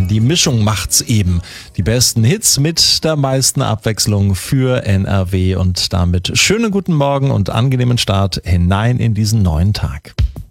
Die Mischung macht's eben. Die besten Hits mit der meisten Abwechslung für NRW und damit schönen guten Morgen und angenehmen Start hinein in diesen neuen Tag.